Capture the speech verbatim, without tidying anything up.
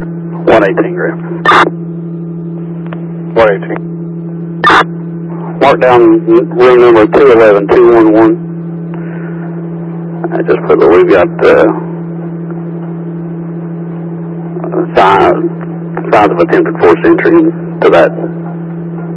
one eighteen, Graham. one eighteen. Mark down room number two eleven two one one. I just put that we've got uh, signs, signs of attempted forced entry to that